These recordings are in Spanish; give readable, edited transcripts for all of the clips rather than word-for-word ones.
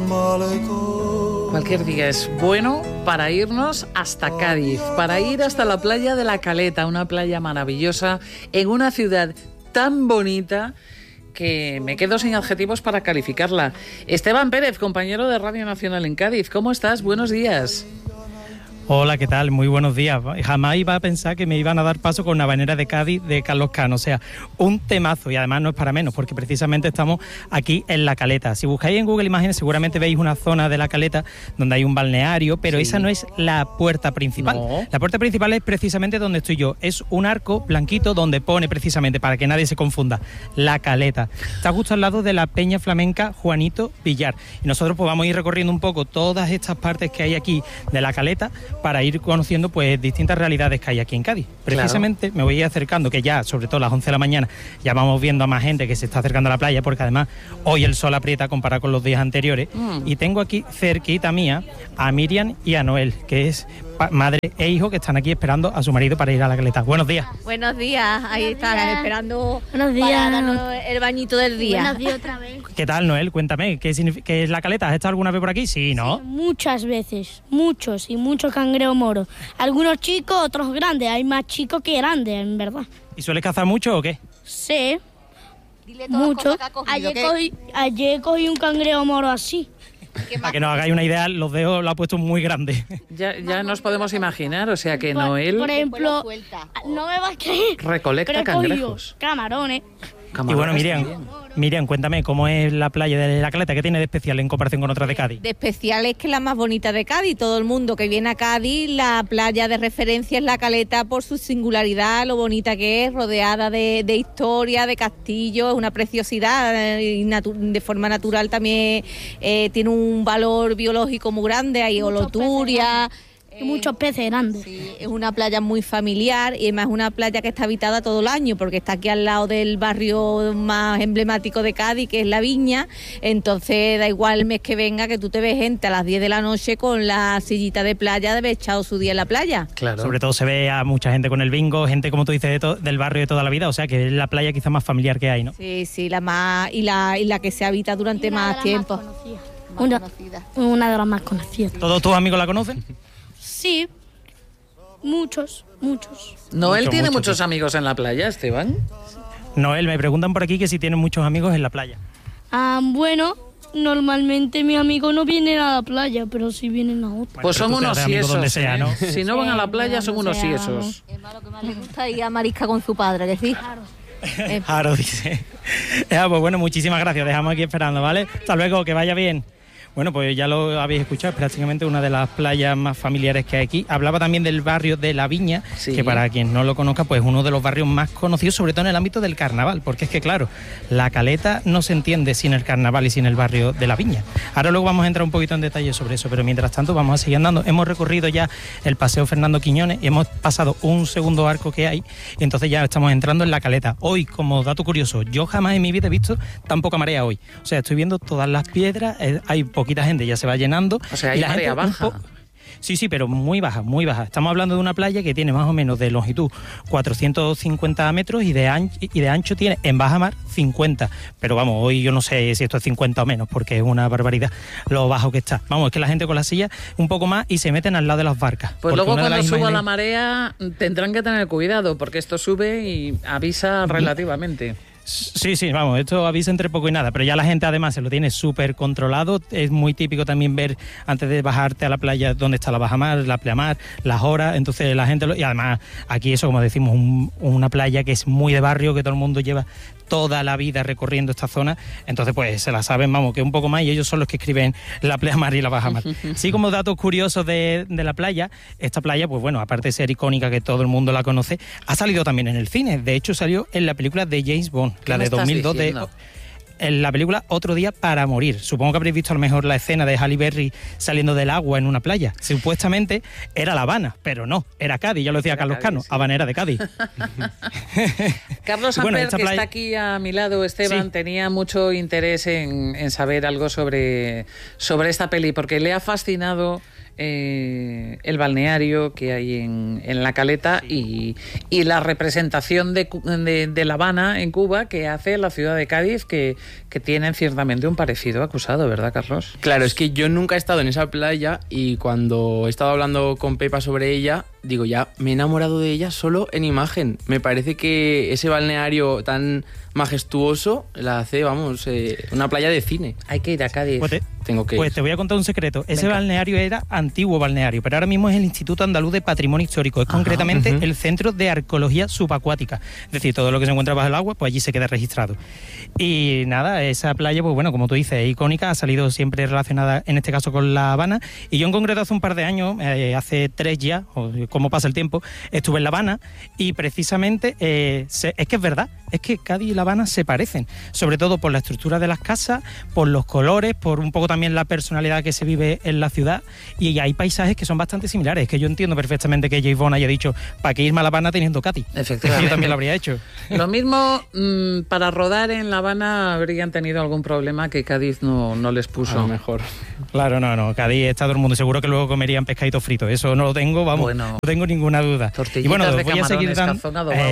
Cualquier día es bueno para irnos hasta Cádiz, para ir hasta la playa de La Caleta, una playa maravillosa en una ciudad tan bonita que me quedo sin adjetivos para calificarla. Esteban Pérez, compañero de Radio Nacional en Cádiz, ¿cómo estás? Buenos días. Hola, ¿qué tal? Muy buenos días. Jamás iba a pensar que me iban a dar paso con una habanera de Cádiz de Carlos Cano. O sea, un temazo, y además no es para menos, porque precisamente estamos aquí en La Caleta. Si buscáis en Google Imágenes seguramente veis una zona de La Caleta donde hay un balneario, pero sí, esa no es la puerta principal. No. La puerta principal es precisamente donde estoy yo. Es un arco blanquito donde pone precisamente, para que nadie se confunda, La Caleta. Está justo al lado de la Peña Flamenca Juanito Villar. Y nosotros pues vamos a ir recorriendo un poco todas estas partes que hay aquí de La Caleta para ir conociendo pues distintas realidades que hay aquí en Cádiz. Precisamente claro, me voy a ir acercando, que ya, sobre todo a las 11 de la mañana, ya vamos viendo a más gente que se está acercando a la playa, porque además hoy el sol aprieta comparado con los días anteriores. Y tengo aquí cerquita mía a Miriam y a Noel, que es madre e hijo, que están aquí esperando a su marido para ir a La Caleta. Buenos días. Buenos días, ahí están esperando para darnos el bañito del día. Buenos días otra vez. ¿Qué tal, Noel? Cuéntame, ¿qué es La Caleta? ¿Has estado alguna vez por aquí? Sí, ¿no? Sí, muchas veces, muchos cangreos moros. Algunos chicos, otros grandes. Hay más chicos que grandes, en verdad. ¿Y sueles cazar mucho o qué? Sí, mucho. Ayer cogí un cangrejo moro así. Para que nos hagáis una idea, los dedos lo ha puesto muy grande. Ya nos podemos imaginar, o sea que Noel... Por ejemplo, no me vas a creer, recolecta cangrejos. Camarones. Y bueno, Miriam, cuéntame, ¿cómo es la playa de La Caleta? ¿Qué tiene de especial en comparación con otras de Cádiz? De especial es que es la más bonita de Cádiz. Todo el mundo que viene a Cádiz, la playa de referencia es La Caleta por su singularidad, lo bonita que es, rodeada de historia, de castillos, es una preciosidad y de forma natural también tiene un valor biológico muy grande, hay holoturia. Y muchos peces grandes. Sí, es una playa muy familiar y además es una playa que está habitada todo el año porque está aquí al lado del barrio más emblemático de Cádiz, que es La Viña. Entonces da igual el mes que venga que tú te ves gente a las 10 de la noche con la sillita de playa de haber echado su día en la playa. Claro. Sobre todo se ve a mucha gente con el bingo, gente como tú dices del barrio de toda la vida, o sea que es la playa quizás más familiar que hay, ¿no? Sí, la más y la que se habita durante más tiempo. Una de las más conocidas. ¿Todos tus amigos la conocen? Sí, muchos. ¿Noel tiene muchos amigos en la playa, Esteban? Noel, me preguntan por aquí que si tienen muchos amigos en la playa. Bueno, normalmente mis amigos no vienen a la playa, pero sí vienen a otra. Pues son unos siesos, donde sea, ¿no? Si no van a la playa son unos siesos. Es malo que más le gusta ir a marisca con su padre, que sí. Claro, dice. Pues bueno, muchísimas gracias, dejamos aquí esperando, ¿vale? Hasta luego, que vaya bien. Bueno, pues ya lo habéis escuchado, es prácticamente una de las playas más familiares que hay aquí. Hablaba también del barrio de La Viña, sí, que para quien no lo conozca, pues es uno de los barrios más conocidos, sobre todo en el ámbito del carnaval, porque es que, claro, La Caleta no se entiende sin el carnaval y sin el barrio de La Viña. Ahora luego vamos a entrar un poquito en detalle sobre eso, pero mientras tanto vamos a seguir andando. Hemos recorrido ya el Paseo Fernando Quiñones y hemos pasado un segundo arco que hay, y entonces ya estamos entrando en La Caleta. Hoy, como dato curioso, yo jamás en mi vida he visto tan poca marea hoy. O sea, estoy viendo todas las piedras, hay poquita gente, ya se va llenando. O sea, hay marea baja. Sí, pero muy baja, muy baja. Estamos hablando de una playa que tiene más o menos de longitud 450 metros y de ancho tiene en baja mar 50. Pero vamos, hoy yo no sé si esto es 50 o menos, porque es una barbaridad lo bajo que está. Vamos, es que la gente con la silla un poco más y se meten al lado de las barcas. Pues luego cuando suba la marea tendrán que tener cuidado, porque esto sube y avisa relativamente. Sí, vamos, esto avisa entre poco y nada, pero ya la gente además se lo tiene súper controlado. Es muy típico también ver antes de bajarte a la playa dónde está la bajamar, la pleamar, las horas, entonces la gente... Y además aquí eso, como decimos, una playa que es muy de barrio, que todo el mundo lleva toda la vida recorriendo esta zona, entonces pues se la saben, vamos, que un poco más, y ellos son los que escriben la pleamar y la bajamar. Sí, como datos curiosos de la playa, esta playa, pues bueno, aparte de ser icónica, que todo el mundo la conoce, ha salido también en el cine. De hecho salió en la película de James Bond, la de 2002 en la película Otro día para morir. Supongo que habréis visto a lo mejor la escena de Halle Berry saliendo del agua en una playa. Supuestamente era La Habana, pero no, era Cádiz, ya lo decía Carlos Cano, sí. Habanera de Cádiz. Carlos Amper, que está aquí a mi lado, Esteban, sí, tenía mucho interés en saber algo sobre esta peli, porque le ha fascinado el balneario que hay en La Caleta y la representación de La Habana en Cuba que hace la ciudad de Cádiz, que tienen ciertamente un parecido acusado, ¿verdad, Carlos? Claro, es que yo nunca he estado en esa playa y cuando he estado hablando con Pepa sobre ella, digo, ya me he enamorado de ella solo en imagen. Me parece que ese balneario tan majestuoso la hace, vamos, una playa de cine. Hay que ir a Cádiz. Pues te voy a contar un secreto. Ese balneario era antiguo balneario, pero ahora mismo es el Instituto Andaluz de Patrimonio Histórico. Es concretamente el Centro de Arqueología Subacuática. Es decir, todo lo que se encuentra bajo el agua, pues allí se queda registrado. Y nada, esa playa, pues bueno, como tú dices, es icónica, ha salido siempre relacionada, en este caso, con La Habana. Y yo en concreto hace un par de años, hace 3 ya, o como pasa el tiempo, estuve en La Habana y precisamente es que es verdad, es que Cádiz y La Habana se parecen, sobre todo por la estructura de las casas, por los colores, por un poco también la personalidad que se vive en la ciudad, y hay paisajes que son bastante similares. Es que yo entiendo perfectamente que James Bond haya dicho, ¿para qué irme a La Habana teniendo Cádiz? Efectivamente. Yo también lo habría hecho. Lo mismo, para rodar en La Habana habrían tenido algún problema que Cádiz no les puso. A lo mejor. Claro, no, Cádiz está todo el mundo, seguro que luego comerían pescadito frito, eso no lo tengo, vamos, bueno, no tengo ninguna duda. Tortillitas y bueno, de voy a seguir dando...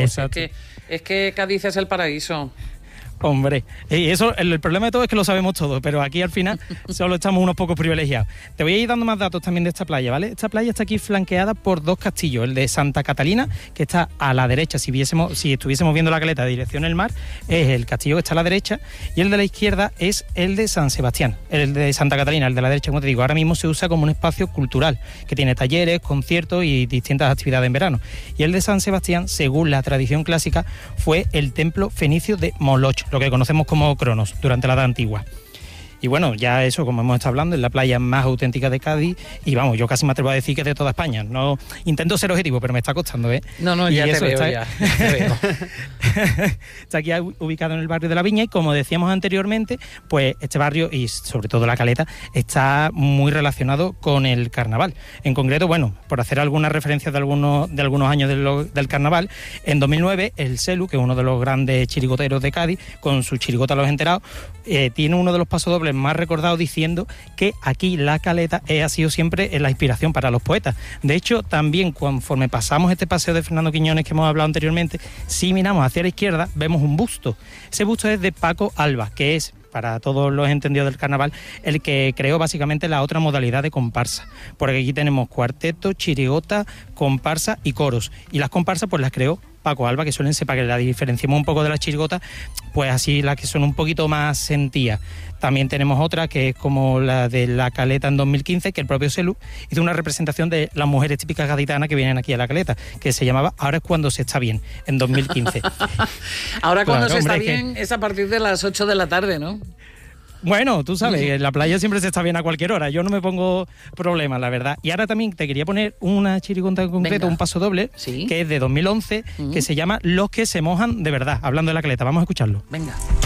Es que Cádiz es el paraíso. Hombre, y eso, el problema de todo es que lo sabemos todos, pero aquí al final solo estamos unos pocos privilegiados. Te voy a ir dando más datos también de esta playa, ¿vale? Esta playa está aquí flanqueada por 2 castillos, el de Santa Catalina, que está a la derecha, si estuviésemos viendo La Caleta de dirección al mar, es el castillo que está a la derecha, y el de la izquierda es el de San Sebastián, el de Santa Catalina, el de la derecha, como te digo, ahora mismo se usa como un espacio cultural, que tiene talleres, conciertos y distintas actividades en verano. Y el de San Sebastián, según la tradición clásica, fue el templo fenicio de Moloch, lo que conocemos como Cronos, durante la Edad Antigua. Y bueno, ya eso, como hemos estado hablando, es la playa más auténtica de Cádiz y vamos, yo casi me atrevo a decir que es de toda España. No intento ser objetivo, pero me está costando, ¿eh? No, ya te veo, ya te veo. Está aquí ubicado en el barrio de La Viña y como decíamos anteriormente, pues este barrio y sobre todo La Caleta está muy relacionado con el carnaval. En concreto, bueno, por hacer algunas referencias de algunos años del carnaval, en 2009 el Celu, que es uno de los grandes chirigoteros de Cádiz, con su chirigota Los Enterados, tiene uno de los pasodobles más recordados diciendo que aquí La Caleta ha sido siempre la inspiración para los poetas. De hecho, también conforme pasamos este paseo de Fernando Quiñones que hemos hablado anteriormente, si miramos hacia la izquierda vemos un busto. Ese busto es de Paco Alba, que es, para todos los entendidos del carnaval, el que creó básicamente la otra modalidad de comparsa. Porque aquí tenemos cuarteto, chirigota, comparsa y coros. Y las comparsas pues las creó Paco Alba, que suelen ser, para que la diferenciemos un poco de las chirigotas, pues así las que son un poquito más sentidas. También tenemos otra que es como la de La Caleta en 2015, que el propio Celu hizo una representación de las mujeres típicas gaditanas que vienen aquí a La Caleta, que se llamaba Ahora es cuando se está bien, en 2015. Ahora cuando se está bien es a partir de las 8 de la tarde, ¿no? Bueno, tú sabes, en la playa siempre se está bien a cualquier hora, yo no me pongo problemas, la verdad. Y ahora también te quería poner una chirigota en concreto, un paso doble, ¿sí?, que es de 2011, que se llama Los que se mojan de verdad, hablando de La Caleta. Vamos a escucharlo. Venga.